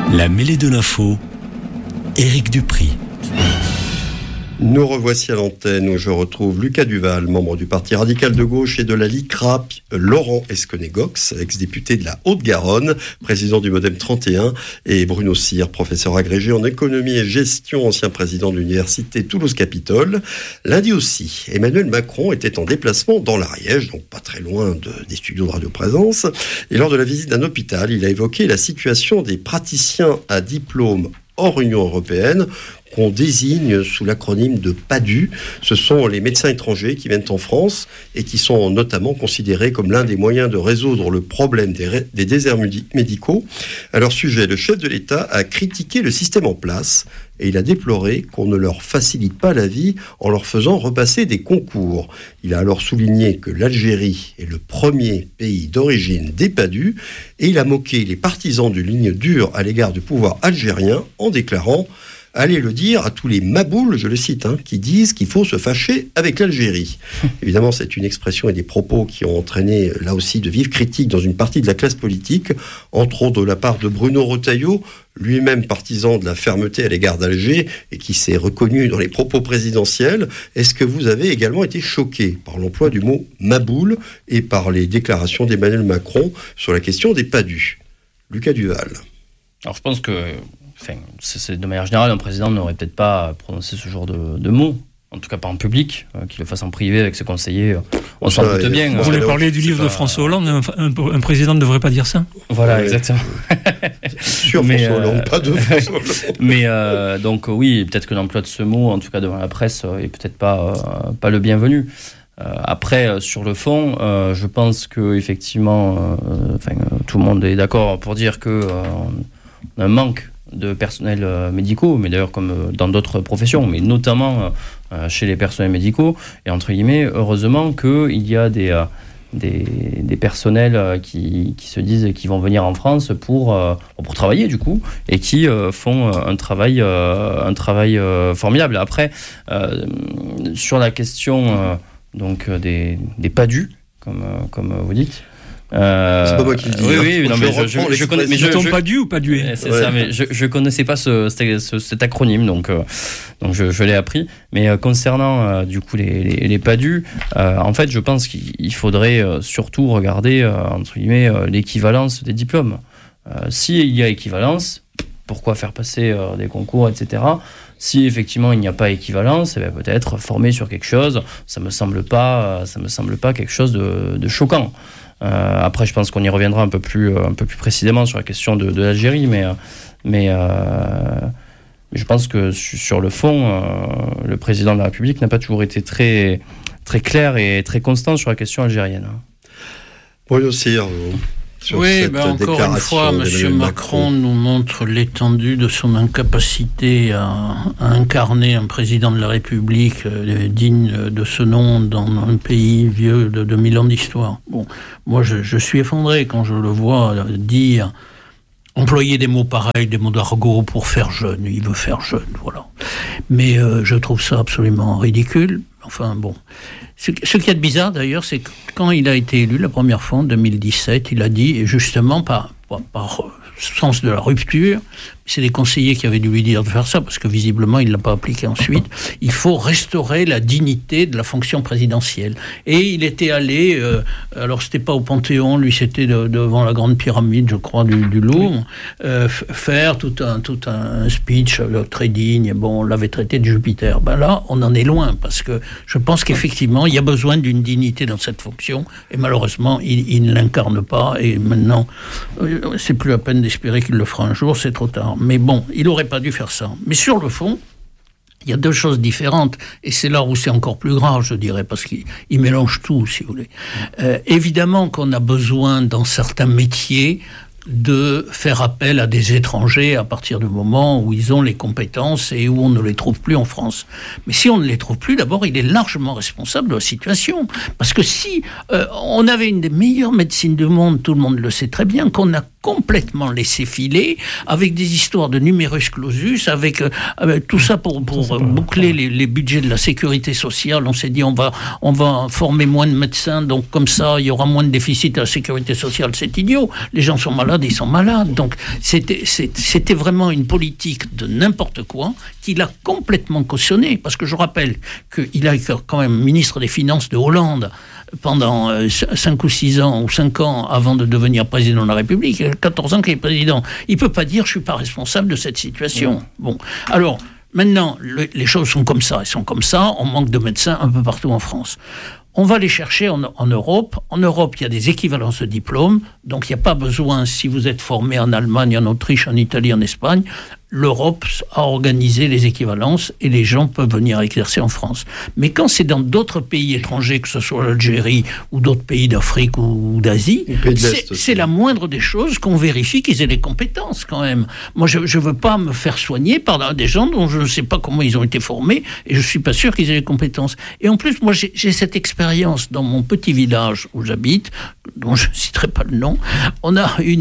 La mêlée de l'info, Éric Dupry. Nous revoici à l'antenne où je retrouve Lucas Duval, membre du Parti radical de gauche et de la LICRA, Laurent Esquenet-Gox, ex-député de la Haute-Garonne, président du Modem 31, et Bruno Cyr, professeur agrégé en économie et gestion, ancien président de l'université Toulouse-Capitole. Lundi aussi, Emmanuel Macron était en déplacement dans l'Ariège, donc pas très loin des studios de Radio Présence, et lors de la visite d'un hôpital, il a évoqué la situation des praticiens à diplôme hors Union européenne, qu'on désigne sous l'acronyme de PADU. Ce sont les médecins étrangers qui viennent en France et qui sont notamment considérés comme l'un des moyens de résoudre le problème des déserts médicaux. À leur sujet, le chef de l'État a critiqué le système en place et il a déploré qu'on ne leur facilite pas la vie en leur faisant repasser des concours. Il a alors souligné que l'Algérie est le premier pays d'origine des PADU et il a moqué les partisans d'une ligne dure à l'égard du pouvoir algérien en déclarant « Allez le dire à tous les maboules, je le cite, qui disent qu'il faut se fâcher avec l'Algérie. » Évidemment, c'est une expression et des propos qui ont entraîné, là aussi, de vives critiques dans une partie de la classe politique, entre autres de la part de Bruno Retailleau, lui-même partisan de la fermeté à l'égard d'Alger et qui s'est reconnu dans les propos présidentiels. Est-ce que vous avez également été choqué par l'emploi du mot maboule et par les déclarations d'Emmanuel Macron sur la question des PADU ? Lucas Duval. Alors je pense que de manière générale, un président n'aurait peut-être pas prononcé ce genre de mots, en tout cas pas en public, qu'il le fasse en privé avec ses conseillers, on s'en doute bien. Vous voulez parler du livre de François Hollande, un président ne devrait pas dire ça ? Voilà, exactement. Sur François Hollande, pas de François Hollande. Mais donc oui, peut-être que l'emploi de ce mot, en tout cas devant la presse, est peut-être pas le bienvenu. Après, sur le fond, je pense que effectivement, tout le monde est d'accord pour dire que on a un manque de personnels médicaux, mais d'ailleurs comme dans d'autres professions, mais notamment chez les personnels médicaux. Et entre guillemets, heureusement qu'il y a des personnels qui se disent qu'ils vont venir en France pour travailler du coup, et qui font un travail formidable. Après, sur la question donc des PADU, comme vous dites. C'est pas moi qui le dis. Oui, non, mais je connais. Mais je pas dû ou pas dué. C'est ça, mais je connaissais pas cet acronyme, donc je l'ai appris. Mais concernant du coup les PADU, en fait, je pense qu'il faudrait surtout regarder entre guillemets l'équivalence des diplômes. S'il y a équivalence, pourquoi faire passer des concours, etc. Si effectivement il n'y a pas équivalence, peut-être former sur quelque chose. Ça me semble pas quelque chose de choquant. Après, je pense qu'on y reviendra un peu plus précisément sur la question de l'Algérie, mais je pense que sur le fond, le président de la République n'a pas toujours été très, très clair et très constant sur la question algérienne. Bruno Cyr, oui, encore une fois, M. Macron nous montre l'étendue de son incapacité à incarner un président de la République digne de ce nom dans un pays vieux de 2000 ans d'histoire. Bon, moi, je suis effondré quand je le vois dire, employer des mots pareils, des mots d'argot pour faire jeune. Il veut faire jeune, voilà. Mais je trouve ça absolument ridicule. Enfin, bon. Ce qu'il y a de bizarre, d'ailleurs, c'est que quand il a été élu la première fois, en 2017, il a dit, et justement par sens de la rupture, c'est les conseillers qui avaient dû lui dire de faire ça, parce que visiblement, il ne l'a pas appliqué ensuite, il faut restaurer la dignité de la fonction présidentielle. Et il était allé, alors c'était pas au Panthéon, lui c'était devant la grande pyramide, je crois, du Louvre, faire tout un speech très digne. Bon, on l'avait traité de Jupiter. Ben là, on en est loin, parce que je pense qu'effectivement, il y a besoin d'une dignité dans cette fonction, et malheureusement, il ne l'incarne pas, et maintenant, c'est plus la peine d'espérer qu'il le fera un jour, c'est trop tard. Mais bon, il n'aurait pas dû faire ça. Mais sur le fond, il y a deux choses différentes, et c'est là où c'est encore plus grave, je dirais, parce qu'il mélange tout, si vous voulez. Évidemment qu'on a besoin, dans certains métiers, de faire appel à des étrangers à partir du moment où ils ont les compétences et où on ne les trouve plus en France. Mais si on ne les trouve plus, d'abord, il est largement responsable de la situation. Parce que si on avait une des meilleures médecines du monde, tout le monde le sait très bien, qu'on a complètement laissé filer, avec des histoires de numerus clausus, avec tout ça pour boucler les budgets de la sécurité sociale. On s'est dit on va former moins de médecins, donc comme ça il y aura moins de déficit à la sécurité sociale. C'est idiot. Les gens sont malades, ils sont malades. Donc c'était vraiment une politique de n'importe quoi qu'il a complètement cautionné. Parce que je rappelle qu'il a été quand même ministre des Finances de Hollande pendant 5 ou 6 ans ou 5 ans avant de devenir président de la République. Il a 14 ans qu'il est président. Il ne peut pas dire je ne suis pas responsable de cette situation. Bon, alors maintenant, les choses sont comme ça. Elles sont comme ça. On manque de médecins un peu partout en France. On va les chercher en Europe. En Europe, il y a des équivalences de diplômes. Donc, il n'y a pas besoin, si vous êtes formé en Allemagne, en Autriche, en Italie, en Espagne, l'Europe a organisé les équivalences et les gens peuvent venir exercer en France. Mais quand c'est dans d'autres pays étrangers, que ce soit l'Algérie ou d'autres pays d'Afrique ou d'Asie, c'est la moindre des choses qu'on vérifie qu'ils aient les compétences quand même. Moi, je ne veux pas me faire soigner par des gens dont je ne sais pas comment ils ont été formés et je ne suis pas sûr qu'ils aient les compétences. Et en plus, moi, j'ai cette expérience dans mon petit village où j'habite, dont je ne citerai pas le nom. On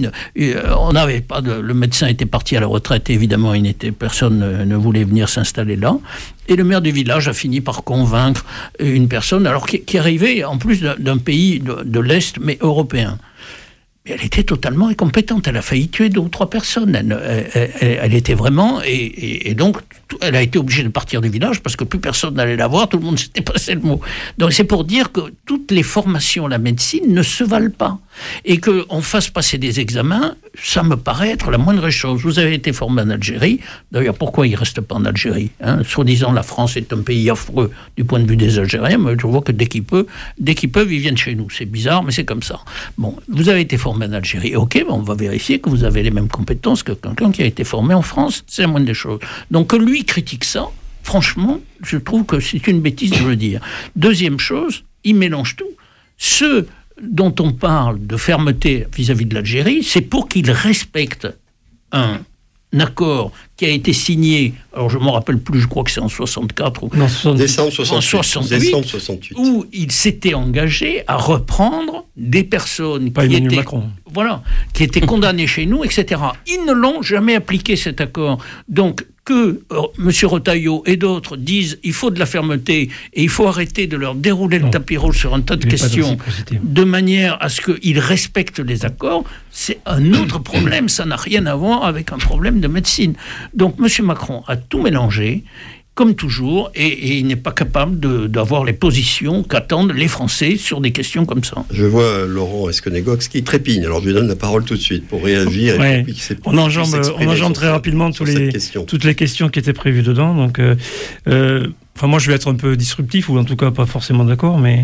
n'avait pas le médecin était parti à la retraite, évidemment. Personne ne voulait venir s'installer là. Et le maire du village a fini par convaincre une personne, alors qui arrivait en plus d'un pays de l'Est, mais européen. Mais elle était totalement incompétente. Elle a failli tuer 2 ou 3 personnes. Elle était vraiment... Et donc, elle a été obligée de partir du village parce que plus personne n'allait la voir. Tout le monde s'était passé le mot. Donc, c'est pour dire que toutes les formations à la médecine ne se valent pas. Et qu'on fasse passer des examens, ça me paraît être la moindre chose. Vous avez été formé en Algérie. D'ailleurs, pourquoi il ne reste pas en Algérie, soi-disant, la France est un pays affreux du point de vue des Algériens, mais je vois que dès qu'ils peuvent, ils viennent chez nous. C'est bizarre, mais c'est comme ça. Bon, vous avez été formé en Algérie. Ok, on va vérifier que vous avez les mêmes compétences que quelqu'un qui a été formé en France. C'est la moindre des choses. Donc, que lui critique ça, franchement, je trouve que c'est une bêtise de le dire. Deuxième chose, il mélange tout. Ceux dont on parle de fermeté vis-à-vis de l'Algérie, c'est pour qu'ils respectent un accord qui a été signé, alors je ne me rappelle plus, je crois que c'est en 64 ou décembre 68, où il s'était engagé à reprendre des personnes qui étaient condamnées chez nous, etc. Ils ne l'ont jamais appliqué, cet accord. Donc, que M. Retailleau et d'autres disent il faut de la fermeté et il faut arrêter de leur dérouler le tapis rouge sur un tas de questions de manière à ce qu'ils respectent les accords, c'est un autre problème. Ça n'a rien à voir avec un problème de médecine. Donc M. Macron a tout mélangé, comme toujours, et il n'est pas capable d'avoir les positions qu'attendent les Français sur des questions comme ça. Je vois Laurent Esquenet-Gox qui trépigne, alors je lui donne la parole tout de suite pour réagir. Ouais. On enjambe très rapidement toutes les questions qui étaient prévues dedans. Donc, moi je vais être un peu disruptif, ou en tout cas pas forcément d'accord, mais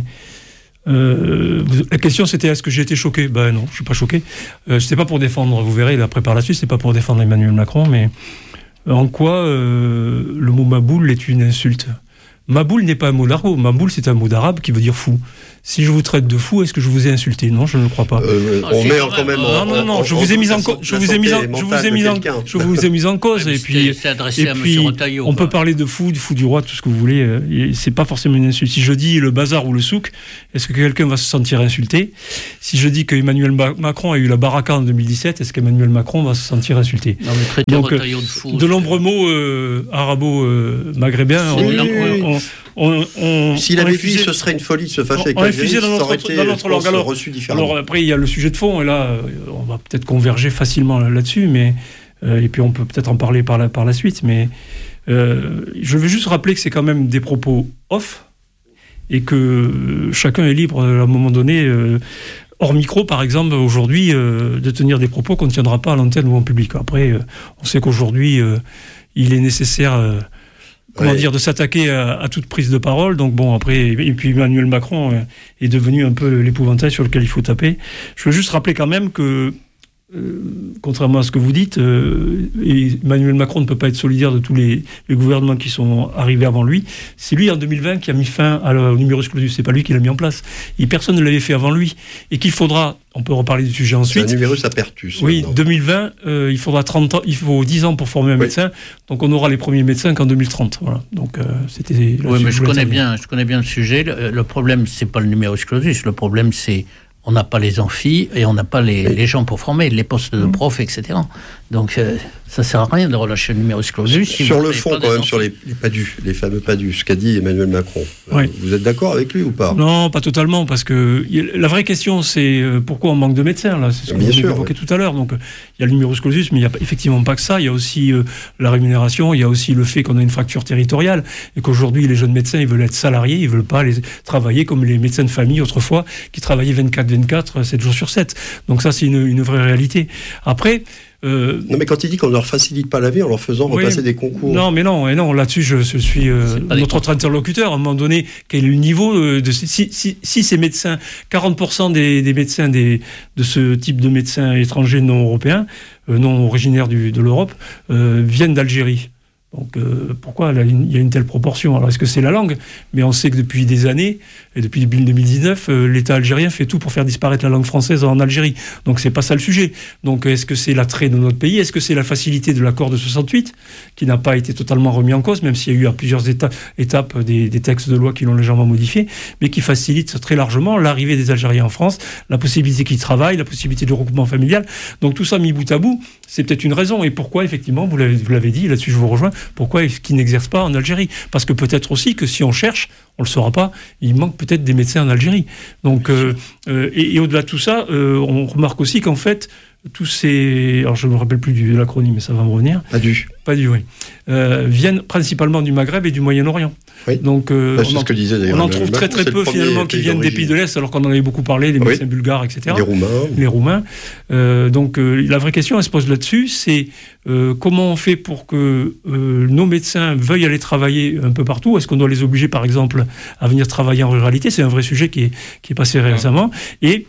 la question c'était est-ce que j'ai été choqué ? Ben non, je suis pas choqué. C'était pas pour défendre, vous verrez après par la suite, c'est pas pour défendre Emmanuel Macron, mais en quoi le mot Maboule est une insulte ? Maboule n'est pas un mot d'argot. Maboule, c'est un mot d'arabe qui veut dire fou. Si je vous traite de fou, est-ce que je vous ai insulté ? Non, je ne le crois pas. On met quand même. Non. Je vous ai mis en cause. Je vous ai mis en cause. Et puis, on peut parler de fou du roi, tout ce que vous voulez. C'est pas forcément une insulte. Si je dis le bazar ou le souk, est-ce que quelqu'un va se sentir insulté ? Si je dis qu'Emmanuel Macron a eu la baraka en 2017, est-ce qu'Emmanuel Macron va se sentir insulté ? Non, mais traiter Retailleau de fou. De nombreux mots arabo-maghrébins. S'il avait dit ce serait une folie de se fâcher avec l'Algérie, ça aurait été reçu différemment. Alors après, il y a le sujet de fond, et là, on va peut-être converger facilement là-dessus, mais, et puis on peut peut-être en parler par la suite, mais je veux juste rappeler que c'est quand même des propos off, et que chacun est libre, à un moment donné, hors micro, par exemple, aujourd'hui, de tenir des propos qu'on ne tiendra pas à l'antenne ou en public. Après, on sait qu'aujourd'hui, il est nécessaire... de s'attaquer à toute prise de parole. Donc bon, après, et puis Emmanuel Macron est devenu un peu l'épouvantail sur lequel il faut taper. Je veux juste rappeler quand même que, contrairement à ce que vous dites, Emmanuel Macron ne peut pas être solidaire de tous les gouvernements qui sont arrivés avant lui. C'est lui, en 2020, qui a mis fin au numerus clausus. C'est pas lui qui l'a mis en place. Et personne ne l'avait fait avant lui. Et qu'il faudra... On peut reparler du sujet ensuite. C'est un numerus apertus. Oui, maintenant. 2020, il faudra 30 ans, il faut 10 ans pour former un médecin. Donc on aura les premiers médecins qu'en 2030. Voilà. Donc c'était. Oui, mais je connais bien le sujet. Le problème, c'est pas le numerus clausus. Le problème, c'est on n'a pas les amphis et on n'a pas les gens pour former, les postes de profs, etc. Donc ça ne sert à rien de relâcher le numerus clausus. Sur le fond, quand même, sur les PADU, les fameux PADU, ce qu'a dit Emmanuel Macron. Oui. Vous êtes d'accord avec lui ou pas ? Non, pas totalement, parce que la vraie question, c'est pourquoi on manque de médecins, là. C'est ce que vous évoquez tout à l'heure. Donc, il y a le numerus clausus, mais il n'y a effectivement pas que ça. Il y a aussi la rémunération, il y a aussi le fait qu'on a une fracture territoriale, et qu'aujourd'hui, les jeunes médecins, ils veulent être salariés, ils ne veulent pas travailler comme les médecins de famille autrefois, qui travaillaient 24/24, 7 jours sur 7. Donc ça, c'est une vraie réalité. Après... Non, mais quand il dit qu'on ne leur facilite pas la vie en leur faisant repasser des concours. Non, mais non, là-dessus, je suis notre autre interlocuteur. À un moment donné, quel est le niveau de si ces médecins, 40% des médecins de ce type de médecins étrangers non européens, non originaires de l'Europe, viennent d'Algérie. Donc pourquoi il y a une telle proportion ? Alors est-ce que c'est la langue ? Mais on sait que depuis des années, et depuis 2019, l'État algérien fait tout pour faire disparaître la langue française en Algérie. Donc c'est pas ça le sujet. Donc est-ce que c'est l'attrait de notre pays ? Est-ce que c'est la facilité de l'accord de 68, qui n'a pas été totalement remis en cause, même s'il y a eu à plusieurs étapes des textes de loi qui l'ont légèrement modifié, mais qui facilite très largement l'arrivée des Algériens en France, la possibilité qu'ils travaillent, la possibilité de regroupement familial. Donc tout ça mis bout à bout, c'est peut-être une raison. Et pourquoi, effectivement, vous l'avez dit, là-dessus je vous rejoins, pourquoi est-ce qu'ils n'exercent pas en Algérie ? Parce que peut-être aussi que si on cherche, on ne le saura pas, il manque peut-être des médecins en Algérie. Donc, et au-delà de tout ça, on remarque aussi qu'en fait, tous ces... Alors je ne me rappelle plus de l'acronyme, mais ça va me revenir. PADU, oui. Viennent principalement du Maghreb et du Moyen-Orient. Oui. Donc, on en trouve très peu finalement qui viennent des pays de l'Est, alors qu'on en avait beaucoup parlé, des médecins bulgares, etc. Les Roumains. Donc la vraie question, elle se pose là-dessus, c'est comment on fait pour que nos médecins veuillent aller travailler un peu partout ? Est-ce qu'on doit les obliger, par exemple, à venir travailler en ruralité ? C'est un vrai sujet qui est passé récemment. Et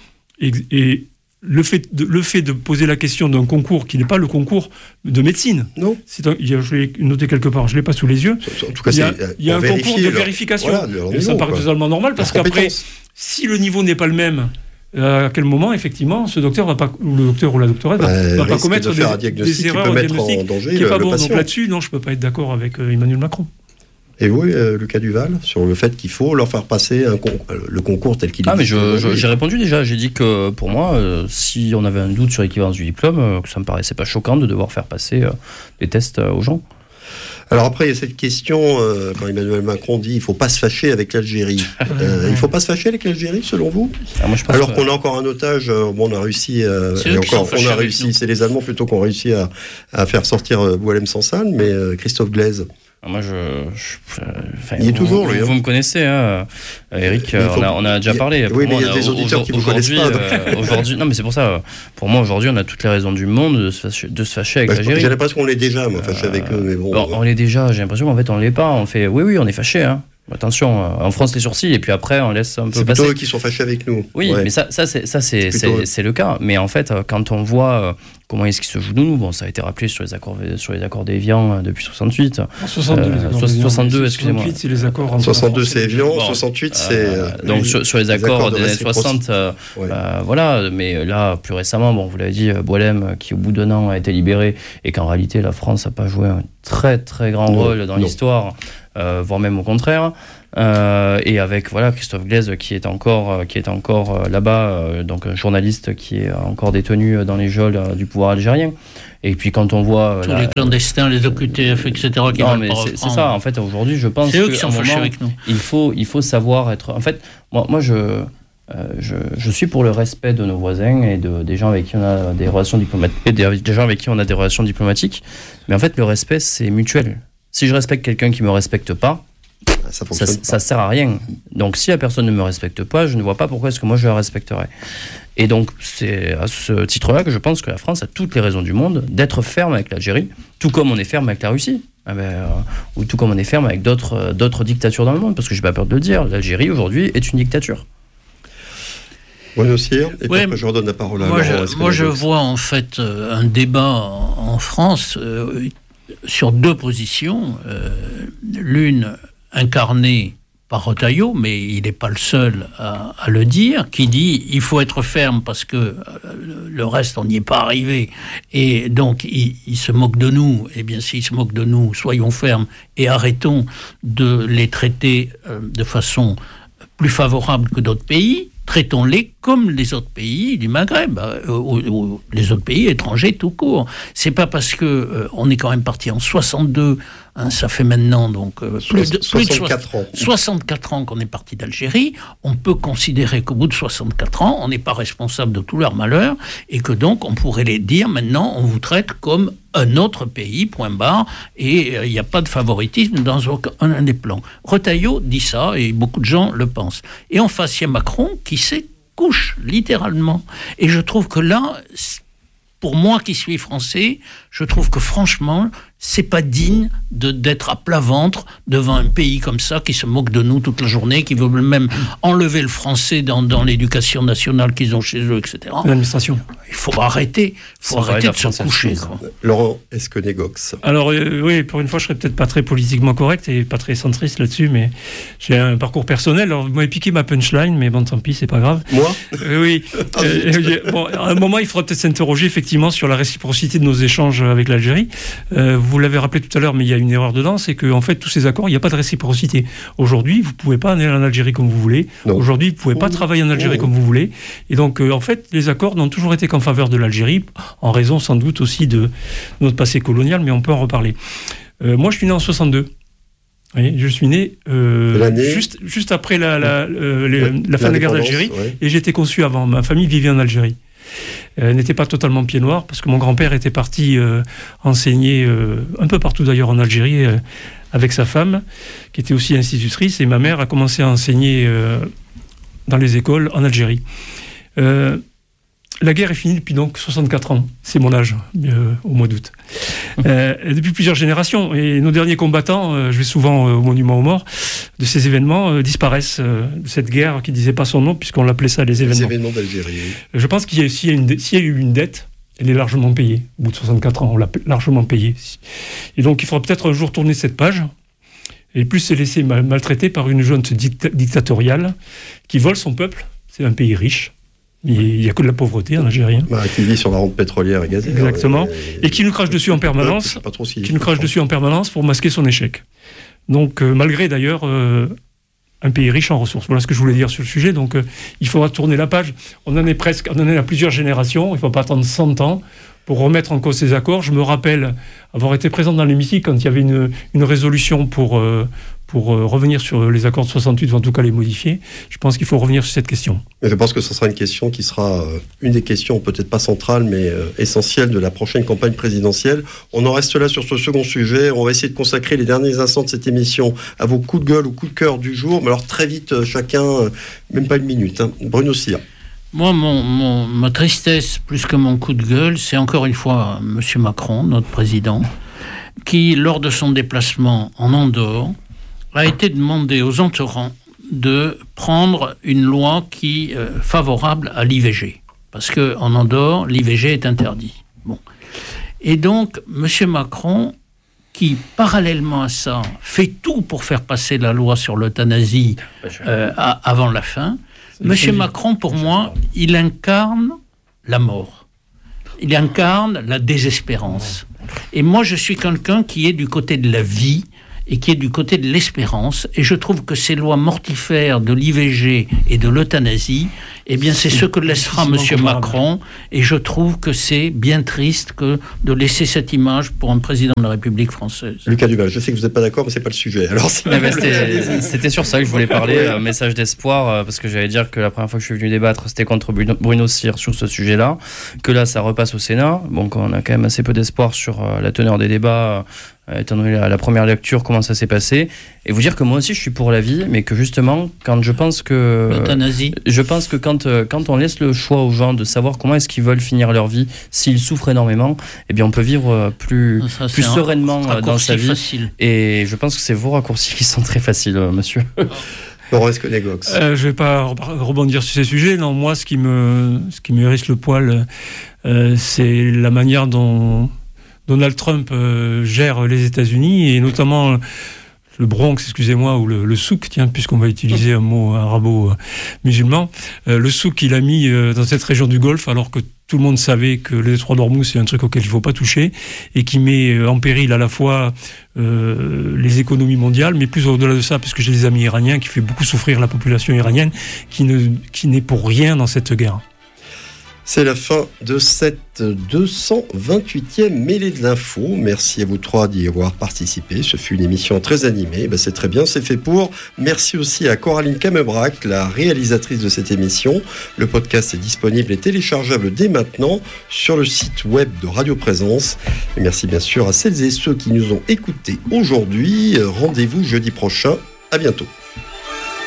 le fait de poser la question d'un concours qui n'est pas le concours de médecine. Non. Je l'ai noté quelque part, je ne l'ai pas sous les yeux. En tout cas, il y a un concours de vérification. Et ça paraît totalement normal, parce qu'après, si le niveau n'est pas le même, à quel moment, effectivement, ce docteur va pas, ou le docteur ou la doctoresse va pas commettre des erreurs au diagnostic qui n'est pas bon. Donc là-dessus, non, je ne peux pas être d'accord avec Emmanuel Macron. Et vous, Lucas Duval, sur le fait qu'il faut leur faire passer le concours tel qu'il est. Mais j'ai répondu déjà. J'ai dit que pour moi, si on avait un doute sur l'équivalence du diplôme, que ça me paraissait pas choquant de devoir faire passer des tests aux gens. Alors après, il y a cette question, quand Emmanuel Macron dit il ne faut pas se fâcher avec l'Algérie. Il ne faut pas se fâcher avec l'Algérie, selon vous ? Moi, je pense alors qu'on a encore un otage, on a réussi, c'est les Allemands plutôt qui ont réussi à faire sortir Boualem Sansal, mais Christophe Glaise. Moi, il est toujours, lui. Vous me connaissez, Eric, on a déjà parlé. Oui, mais il y a des auditeurs qui ne vous connaissent pas. Aujourd'hui, non, mais c'est pour ça. Pour moi, aujourd'hui, on a toutes les raisons du monde de se fâcher avec l'Algérie. J'ai l'impression qu'on l'est déjà, moi, fâché avec eux. Mais bon, on l'est déjà, j'ai l'impression qu'en fait, on ne l'est pas. On fait, oui, on est fâché, hein. Attention, on fronce les sourcils et puis après on laisse un peu passer. C'est plutôt eux qui sont fâchés avec nous. Oui, mais ça c'est le cas. Mais en fait, quand on voit comment est-ce qu'ils se jouent de nous, bon, ça a été rappelé sur les accords d'Évian depuis 68. 62, excusez-moi. 68, c'est les accords. 62, c'est Évian. 68, c'est. Donc sur les accords des années 60, voilà. Mais là, plus récemment, bon, vous l'avez dit, Boualem, qui au bout d'un an a été libéré et qu'en réalité la France n'a pas joué un très très grand rôle dans l'histoire. Voire même au contraire, et avec Christophe Glaise qui est encore là-bas, donc un journaliste qui est encore détenu dans les geôles du pouvoir algérien. Et puis quand on voit tous les clandestins, les OQTF, etc. C'est ça. En fait, aujourd'hui, je pense c'est eux qui sont fâchés avec nous. Il faut savoir être. En fait, moi je suis pour le respect de nos voisins et des gens avec qui on a des relations diplomatiques, mais en fait, le respect c'est mutuel. Si je respecte quelqu'un qui ne me respecte pas, ça sert à rien. Donc si la personne ne me respecte pas, je ne vois pas pourquoi est-ce que moi je la respecterais. Et donc c'est à ce titre-là que je pense que la France a toutes les raisons du monde d'être ferme avec l'Algérie, tout comme on est ferme avec la Russie, ou tout comme on est ferme avec d'autres dictatures dans le monde, parce que je n'ai pas peur de le dire, l'Algérie aujourd'hui est une dictature. Bueno Cyr, et puis après je redonne la parole à Laurent. Moi je vois en fait un débat en France sur deux positions, l'une incarnée par Retailleau, mais il n'est pas le seul à le dire, qui dit il faut être ferme parce que le reste on n'y est pas arrivé, et donc il se moque de nous. Eh bien s'il se moque de nous, soyons fermes et arrêtons de les traiter de façon plus favorable que d'autres pays, traitons-les comme les autres pays du Maghreb, ou les autres pays étrangers tout court. C'est pas parce que on est quand même parti en 62, ça fait maintenant donc plus de 64 ans qu'on est parti d'Algérie. On peut considérer qu'au bout de 64 ans, on n'est pas responsable de tout leur malheur et que donc on pourrait les dire maintenant, on vous traite comme un autre pays, point barre, et il n'y a pas de favoritisme dans aucun des plans. Retailleau dit ça et beaucoup de gens le pensent. Et en face, il y a Macron qui couche, littéralement. Et je trouve que là, pour moi qui suis français, je trouve que franchement, c'est pas digne d'être à plat ventre devant un pays comme ça qui se moque de nous toute la journée, qui veut même enlever le français dans l'éducation nationale qu'ils ont chez eux, etc. L'administration. Il faut arrêter, de se coucher. Laurent Esquenet-Gox. Alors oui, pour une fois, je serais peut-être pas très politiquement correct et pas très centriste là-dessus, mais j'ai un parcours personnel. Alors vous m'avez piqué ma punchline, mais bon, tant pis, c'est pas grave. Moi oui. Bon, à un moment, il faudra peut-être s'interroger effectivement sur la réciprocité de nos échanges avec l'Algérie. Vous l'avez rappelé tout à l'heure, mais il y a une erreur dedans, c'est qu'en fait, tous ces accords, il n'y a pas de réciprocité. Aujourd'hui, vous ne pouvez pas aller en Algérie comme vous voulez. Non. Aujourd'hui, vous ne pouvez pas travailler en Algérie comme vous voulez. Et donc, en fait, les accords n'ont toujours été qu'en faveur de l'Algérie, en raison sans doute aussi de notre passé colonial, mais on peut en reparler. Moi, je suis né en 62. Oui, je suis né juste après la fin de la guerre d'Algérie, ouais. Et j'ai été conçu avant. Ma famille vivait en Algérie. N'était pas totalement pied noir, parce que mon grand-père était parti enseigner un peu partout d'ailleurs en Algérie avec sa femme, qui était aussi institutrice, et ma mère a commencé à enseigner dans les écoles en Algérie. La guerre est finie depuis donc 64 ans, c'est mon âge, au mois d'août. Depuis plusieurs générations, et nos derniers combattants, je vais souvent au Monument aux Morts, de ces événements disparaissent de cette guerre qui ne disait pas son nom, puisqu'on l'appelait ça les événements. Les événements d'Algérie. Je pense qu'il y a, s'il y a eu une dette, elle est largement payée. Au bout de 64 ans, on l'a largement payée. Et donc il faudra peut-être un jour tourner cette page, et plus se laisser maltraiter par une junte dictatoriale qui vole son peuple. C'est un pays riche. Il n'y a que de la pauvreté en Algérie. Qui vit sur la rente pétrolière et gazière. Exactement. Et qui nous crache dessus en permanence. Qui nous crache dessus en permanence pour masquer son échec. Donc, malgré d'ailleurs un pays riche en ressources. Voilà ce que je voulais dire sur le sujet. Donc, il faudra tourner la page. On en est à plusieurs générations. Il ne faut pas attendre 100 ans pour remettre en cause ces accords. Je me rappelle avoir été présent dans l'hémicycle quand il y avait une résolution pour revenir sur les accords de 68, ou en tout cas les modifier. Je pense qu'il faut revenir sur cette question. Mais je pense que ce sera une question qui sera une des questions, peut-être pas centrale, mais essentielle de la prochaine campagne présidentielle. On en reste là sur ce second sujet. On va essayer de consacrer les derniers instants de cette émission à vos coups de gueule ou coups de cœur du jour. Mais alors très vite, chacun, même pas une minute. Bruno Cyr. Moi, ma tristesse, plus que mon coup de gueule, c'est encore une fois M. Macron, notre président, qui, lors de son déplacement en Andorre, a été demandé aux entourants de prendre une loi qui est favorable à l'IVG. Parce qu'en Andorre, l'IVG est interdit. Bon. Et donc, M. Macron, qui, parallèlement à ça, fait tout pour faire passer la loi sur l'euthanasie avant la fin, M. Macron, pour moi, il incarne la mort. Il incarne la désespérance. Et moi, je suis quelqu'un qui est du côté de la vie et qui est du côté de l'espérance. Et je trouve que ces lois mortifères de l'IVG et de l'euthanasie, eh bien, c'est ce que laissera M. Macron. Et je trouve que c'est bien triste que de laisser cette image pour un président de la République française. Lucas Duval, je sais que vous n'êtes pas d'accord, mais c'est pas le sujet. Alors, c'était sur ça que je voulais parler, un message d'espoir, parce que j'allais dire que la première fois que je suis venu débattre, c'était contre Bruno Cyr sur ce sujet-là, que là, ça repasse au Sénat. Donc, on a quand même assez peu d'espoir sur la teneur des débats, étant donné la première lecture, comment ça s'est passé. Et vous dire que moi aussi, je suis pour la vie, mais que justement, quand je pense que... L'euthanasie. Je pense que quand on laisse le choix aux gens de savoir comment est-ce qu'ils veulent finir leur vie, s'ils souffrent énormément, eh bien on peut vivre plus sereinement dans sa vie. Facile. Et je pense que c'est vos raccourcis qui sont très faciles, monsieur. Laurent Esquenet-Gox. Je ne vais pas rebondir sur ces sujets. Non, moi, ce qui me hérisse le poil, c'est la manière dont Donald Trump gère les États-Unis, et notamment le Bronx, excusez-moi, ou le souk, tiens, puisqu'on va utiliser un mot arabo-musulman, le souk qu'il a mis dans cette région du Golfe, alors que tout le monde savait que le détroit d'Ormuz, c'est un truc auquel il ne faut pas toucher et qui met en péril à la fois les économies mondiales, mais plus au-delà de ça, puisque j'ai des amis iraniens qui fait beaucoup souffrir la population iranienne, qui n'est pour rien dans cette guerre. C'est la fin de cette 228e mêlée de l'info. Merci à vous trois d'y avoir participé. Ce fut une émission très animée. C'est très bien, c'est fait pour. Merci aussi à Coraline Camebrac, la réalisatrice de cette émission. Le podcast est disponible et téléchargeable dès maintenant sur le site web de Radio Présence. Et merci bien sûr à celles et ceux qui nous ont écoutés aujourd'hui. Rendez-vous jeudi prochain. À bientôt.